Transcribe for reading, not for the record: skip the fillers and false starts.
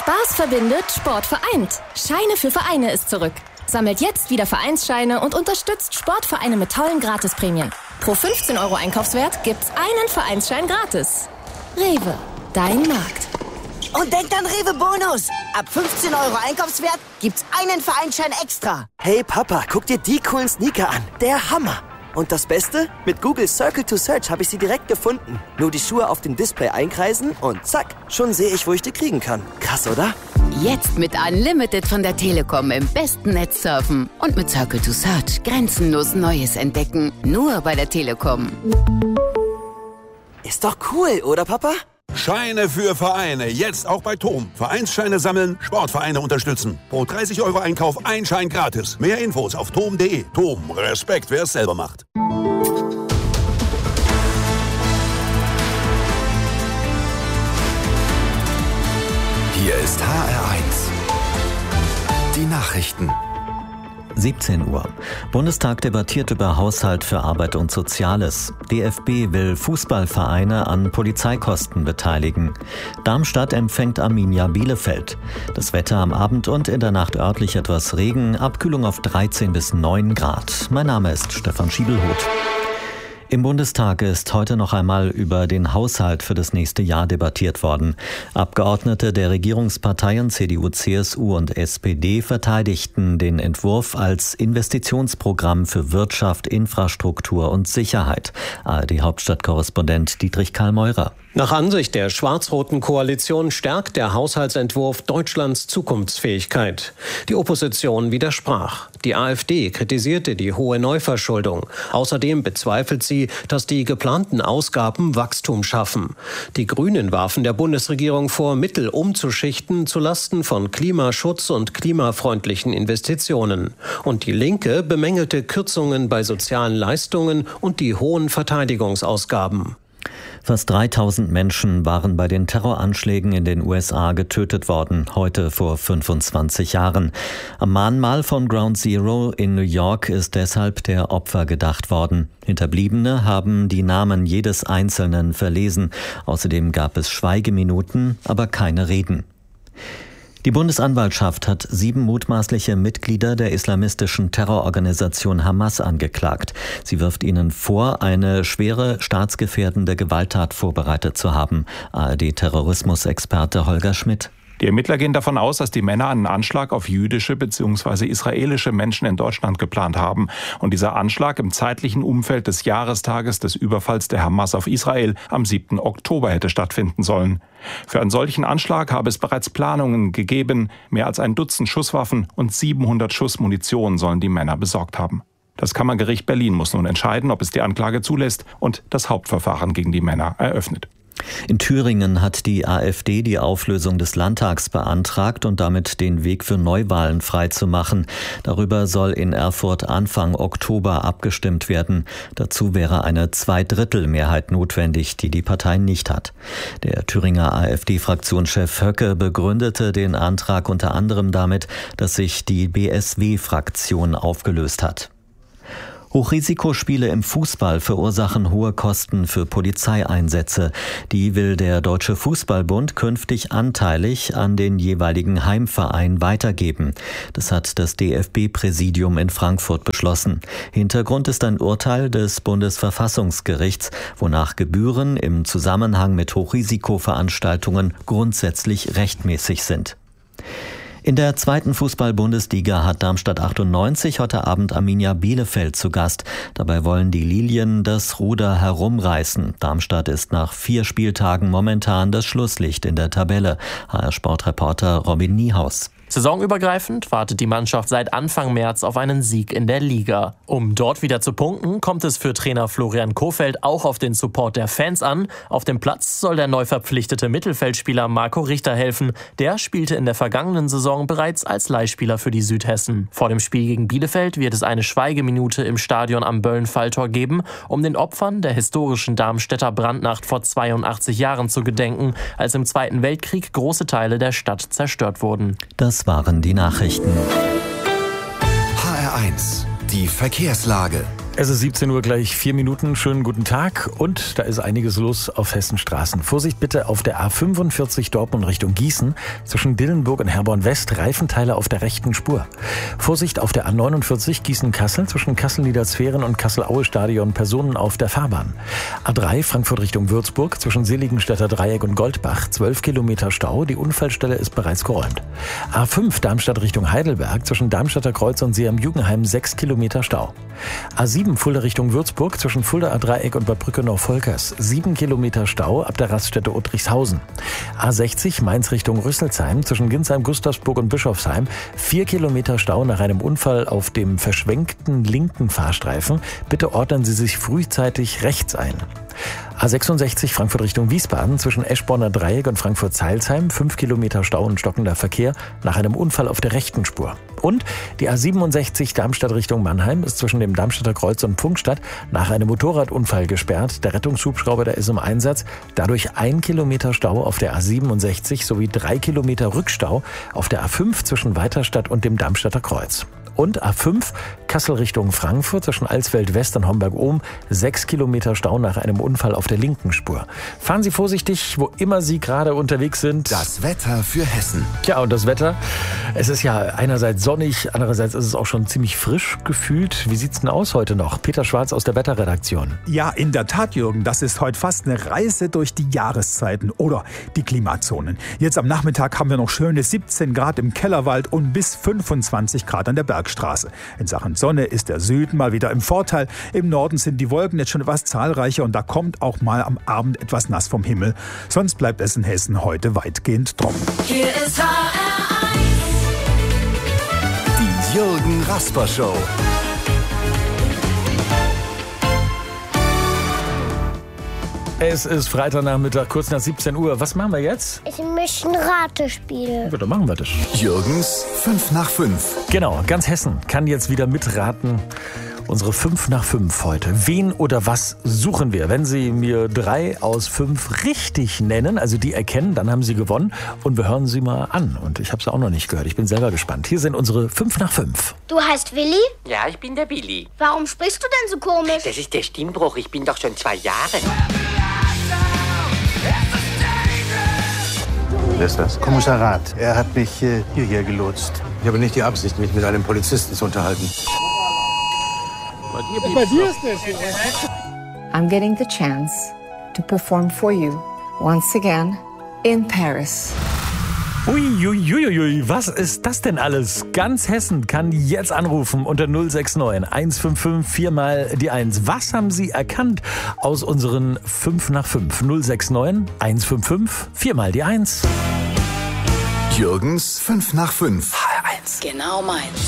Spaß verbindet, Sport vereint. Scheine für Vereine ist zurück. Sammelt jetzt wieder Vereinsscheine und unterstützt Sportvereine mit tollen Gratisprämien. Pro 15 € Einkaufswert gibt's einen Vereinsschein gratis. Rewe, dein Markt. Und denkt an Rewe Bonus. Ab 15 € Einkaufswert gibt's einen Vereinsschein extra. Hey Papa, guck dir die coolen Sneaker an. Der Hammer. Und das Beste? Mit Google Circle to Search habe ich sie direkt gefunden. Nur die Schuhe auf dem Display einkreisen und zack, schon sehe ich, wo ich die kriegen kann. Krass, oder? Jetzt mit Unlimited von der Telekom im besten Netz surfen. Und mit Circle to Search grenzenlos Neues entdecken. Nur bei der Telekom. Ist doch cool, oder Papa? Scheine für Vereine, jetzt auch bei TOM. Vereinsscheine sammeln, Sportvereine unterstützen. Pro 30 € Einkauf ein Schein gratis. Mehr Infos auf tom.de. TOM, Respekt, wer es selber macht. Hier ist HR1. Die Nachrichten. 17 Uhr. Bundestag debattiert über Haushalt für Arbeit und Soziales. DFB will Fußballvereine an Polizeikosten beteiligen. Darmstadt empfängt Arminia Bielefeld. Das Wetter am Abend und in der Nacht örtlich etwas Regen, Abkühlung auf 13 bis 9 Grad. Mein Name ist Stefan Schiebelhoth. Im Bundestag ist heute noch einmal über den Haushalt für das nächste Jahr debattiert worden. Abgeordnete der Regierungsparteien CDU, CSU und SPD verteidigten den Entwurf als Investitionsprogramm für Wirtschaft, Infrastruktur und Sicherheit. ARD-Hauptstadtkorrespondent Dietrich Karl-Meurer. Nach Ansicht der schwarz-roten Koalition stärkt der Haushaltsentwurf Deutschlands Zukunftsfähigkeit. Die Opposition widersprach. Die AfD kritisierte die hohe Neuverschuldung. Außerdem bezweifelt sie, dass die geplanten Ausgaben Wachstum schaffen. Die Grünen warfen der Bundesregierung vor, Mittel umzuschichten zulasten von Klimaschutz und klimafreundlichen Investitionen. Und die Linke bemängelte Kürzungen bei sozialen Leistungen und die hohen Verteidigungsausgaben. Fast 3000 Menschen waren bei den Terroranschlägen in den USA getötet worden, heute vor 25 Jahren. Am Mahnmal von Ground Zero in New York ist deshalb der Opfer gedacht worden. Hinterbliebene haben die Namen jedes Einzelnen verlesen. Außerdem gab es Schweigeminuten, aber keine Reden. Die Bundesanwaltschaft hat 7 mutmaßliche Mitglieder der islamistischen Terrororganisation Hamas angeklagt. Sie wirft ihnen vor, eine schwere staatsgefährdende Gewalttat vorbereitet zu haben. ARD-Terrorismusexperte Holger Schmidt. Die Ermittler gehen davon aus, dass die Männer einen Anschlag auf jüdische bzw. israelische Menschen in Deutschland geplant haben. Und dieser Anschlag im zeitlichen Umfeld des Jahrestages des Überfalls der Hamas auf Israel am 7. Oktober hätte stattfinden sollen. Für einen solchen Anschlag habe es bereits Planungen gegeben. Mehr als ein Dutzend Schusswaffen und 700 Schuss Munition sollen die Männer besorgt haben. Das Kammergericht Berlin muss nun entscheiden, ob es die Anklage zulässt und das Hauptverfahren gegen die Männer eröffnet. In Thüringen hat die AfD die Auflösung des Landtags beantragt und damit den Weg für Neuwahlen freizumachen. Darüber soll in Erfurt Anfang Oktober abgestimmt werden. Dazu wäre eine Zweidrittelmehrheit notwendig, die die Partei nicht hat. Der Thüringer AfD-Fraktionschef Höcke begründete den Antrag unter anderem damit, dass sich die BSW-Fraktion aufgelöst hat. Hochrisikospiele im Fußball verursachen hohe Kosten für Polizeieinsätze. Die will der Deutsche Fußballbund künftig anteilig an den jeweiligen Heimverein weitergeben. Das hat das DFB-Präsidium in Frankfurt beschlossen. Hintergrund ist ein Urteil des Bundesverfassungsgerichts, wonach Gebühren im Zusammenhang mit Hochrisikoveranstaltungen grundsätzlich rechtmäßig sind. In der 2. Fußball-Bundesliga hat Darmstadt 98 heute Abend Arminia Bielefeld zu Gast. Dabei wollen die Lilien das Ruder herumreißen. Darmstadt ist nach 4 Spieltagen momentan das Schlusslicht in der Tabelle. HR-Sportreporter Robin Niehaus. Saisonübergreifend wartet die Mannschaft seit Anfang März auf einen Sieg in der Liga. Um dort wieder zu punkten, kommt es für Trainer Florian Kohfeldt auch auf den Support der Fans an. Auf dem Platz soll der neu verpflichtete Mittelfeldspieler Marco Richter helfen. Der spielte in der vergangenen Saison bereits als Leihspieler für die Südhessen. Vor dem Spiel gegen Bielefeld wird es eine Schweigeminute im Stadion am Böllen-Falltor geben, um den Opfern der historischen Darmstädter Brandnacht vor 82 Jahren zu gedenken, als im Zweiten Weltkrieg große Teile der Stadt zerstört wurden. Das waren die Nachrichten. HR1, die Verkehrslage. Es ist 17 Uhr gleich 4 Minuten. Schönen guten Tag. Und da ist einiges los auf Hessenstraßen. Vorsicht bitte auf der A45 Dortmund Richtung Gießen. Zwischen Dillenburg und Herborn West Reifenteile auf der rechten Spur. Vorsicht auf der A49 Gießen-Kassel zwischen Kassel-Niedersferen und Kassel-Aue-Stadion Personen auf der Fahrbahn. A3 Frankfurt Richtung Würzburg zwischen Seligenstädter Dreieck und Goldbach 12 Kilometer Stau. Die Unfallstelle ist bereits geräumt. A5 Darmstadt Richtung Heidelberg zwischen Darmstadter Kreuz und Seeam-Jugenheim 6 Kilometer Stau. A7 Fulda Richtung Würzburg zwischen Fuldaer Dreieck und Bad Brückenau-Volkers 7 Kilometer Stau ab der Raststätte Uttrichshausen. A60 Mainz Richtung Rüsselsheim zwischen Ginsheim, Gustavsburg und Bischofsheim 4 Kilometer Stau nach einem Unfall auf dem verschwenkten linken Fahrstreifen. Bitte ordnen Sie sich frühzeitig rechts ein. A66 Frankfurt Richtung Wiesbaden zwischen Eschborner Dreieck und Frankfurt-Zeilsheim 5 Kilometer Stau und stockender Verkehr nach einem Unfall auf der rechten Spur. Und die A67 Darmstadt Richtung Mannheim ist zwischen dem Darmstädter Kreuz und Pfungstadt nach einem Motorradunfall gesperrt. Der Rettungshubschrauber, der ist im Einsatz. Dadurch 1 Kilometer Stau auf der A67 sowie 3 Kilometer Rückstau auf der A5 zwischen Weiterstadt und dem Darmstädter Kreuz. Und A5 Kassel Richtung Frankfurt zwischen Alsfeld West und Homberg-Ohm 6 Kilometer Stau nach einem Unfall auf der linken Spur. Fahren Sie vorsichtig, wo immer Sie gerade unterwegs sind. Das Wetter für Hessen. Tja, und das Wetter, es ist ja einerseits sonnig, andererseits ist es auch schon ziemlich frisch gefühlt. Wie sieht's denn aus heute noch? Peter Schwarz aus der Wetterredaktion. Ja, in der Tat, Jürgen, das ist heute fast eine Reise durch die Jahreszeiten oder die Klimazonen. Jetzt am Nachmittag haben wir noch schöne 17 Grad im Kellerwald und bis 25 Grad an der Bergstraße. In Sachen Sonne ist der Süden mal wieder im Vorteil. Im Norden sind die Wolken jetzt schon etwas zahlreicher und da kommt auch mal am Abend etwas nass vom Himmel. Sonst bleibt es in Hessen heute weitgehend trocken. Hier ist HR1. Die Jürgen Rasper Show. Es ist Freitagnachmittag, kurz nach 17 Uhr. Was machen wir jetzt? Ich möchte ein Ratespiel. Ja, dann machen wir das. Jürgens 5 nach 5. Genau, ganz Hessen kann jetzt wieder mitraten. Unsere 5 nach 5 heute. Wen oder was suchen wir? Wenn Sie mir 3 aus 5 richtig nennen, also die erkennen, dann haben Sie gewonnen. Und wir hören Sie mal an. Und ich habe es auch noch nicht gehört. Ich bin selber gespannt. Hier sind unsere 5 nach 5. Du heißt Willi? Ja, ich bin der Willi. Warum sprichst du denn so komisch? Das ist der Stimmbruch. Ich bin doch schon 2 Jahre. Wer ist das? Kommissar Rath. Er hat mich hierher gelotst. Ich habe nicht die Absicht, mich mit einem Polizisten zu unterhalten. Bei dir ist das. I'm getting the chance to perform for you once again in Paris. Uiuiuiui, was ist das denn alles? Ganz Hessen kann jetzt anrufen unter 069 155 4 mal die 1. Was haben Sie erkannt aus unseren 5 nach 5? 069 155 4 mal die 1. Jürgens 5 nach 5. Genau meins.